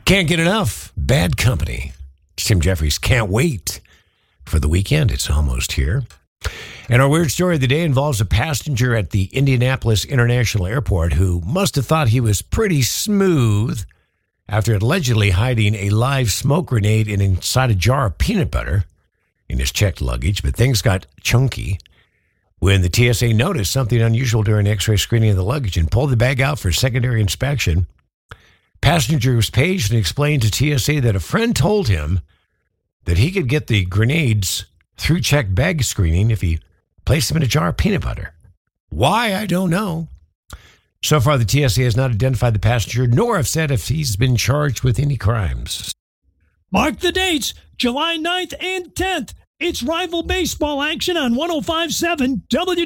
Can't get enough. Bad Company. Tim Jeffries can't wait for the weekend. It's almost here. And our weird story of the day involves a passenger at the Indianapolis International Airport who must have thought he was pretty smooth after allegedly hiding a live smoke grenade inside a jar of peanut butter in his checked luggage. But things got chunky when the TSA noticed something unusual during X-ray screening of the luggage and pulled the bag out for secondary inspection. Passenger was paged and explained to TSA that a friend told him that he could get the grenades through checked bag screening if he placed them in a jar of peanut butter. Why, I don't know. So far, the TSA has not identified the passenger, nor have said if he's been charged with any crimes. Mark the dates, July 9th and 10th. It's rival baseball action on 105.7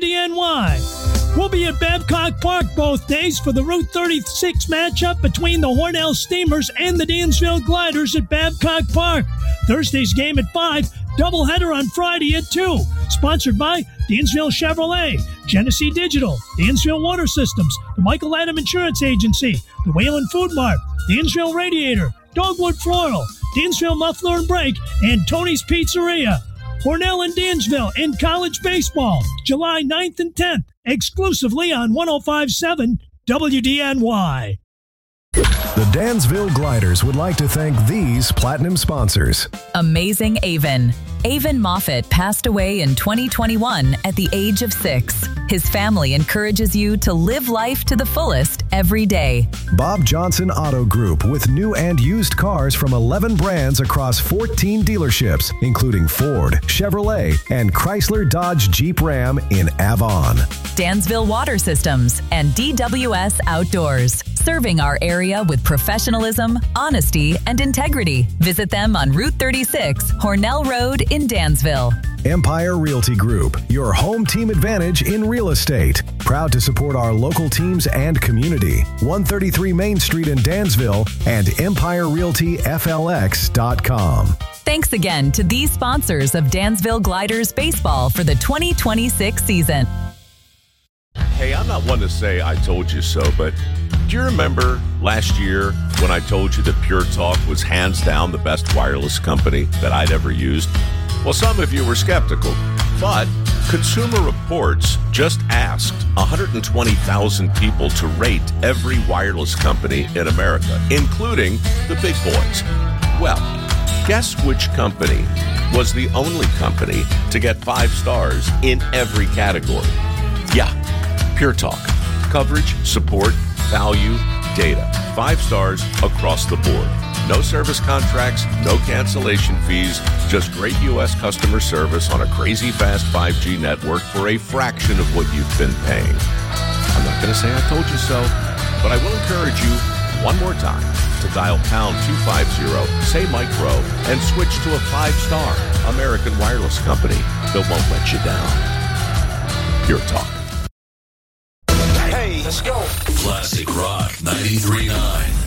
WDNY. We'll be at Babcock Park both days for the Route 36 matchup between the Hornell Steamers and the Dansville Gliders at Babcock Park. Thursday's game at 5, doubleheader on Friday at 2. Sponsored by Dansville Chevrolet, Genesee Digital, Dansville Water Systems, the Michael Adam Insurance Agency, the Whalen Food Mart, Dansville Radiator, Dogwood Floral, Dansville Muffler and Brake, and Tony's Pizzeria. Hornell and Dansville in college baseball, July 9th and 10th, exclusively on 105.7 WDNY. The Dansville Gliders would like to thank these platinum sponsors. Amazing Avon. Avon Moffat passed away in 2021 at the age of 6. His family encourages you to live life to the fullest every day. Bob Johnson Auto Group with new and used cars from 11 brands across 14 dealerships, including Ford, Chevrolet, and Chrysler Dodge Jeep Ram in Avon. Dansville Water Systems and DWS Outdoors, serving our area with professionalism, honesty, and integrity. Visit them on Route 36, Hornell Road in Dansville. Empire Realty Group, your home team advantage in real estate. Proud to support our local teams and community. 133 Main Street in Dansville and EmpireRealtyFLX.com. Thanks again to these sponsors of Dansville Gliders Baseball for the 2026 season. Hey, I'm not one to say I told you so, but do you remember last year when I told you that Pure Talk was hands down the best wireless company that I'd ever used? Well, some of you were skeptical, but Consumer Reports just asked 120,000 people to rate every wireless company in America, including the big boys. Well, guess which company was the only company to get 5 stars in every category? Yeah, Pure Talk. Coverage, support, value, data. 5 stars across the board. No service contracts, no cancellation fees, just great U.S. customer service on a crazy fast 5G network for a fraction of what you've been paying. I'm not going to say I told you so, but I will encourage you one more time to dial pound 250, say Micro, and switch to a 5-star American wireless company that won't let you down. Pure Talk. Hey, let's go. Classic Rock 93.9.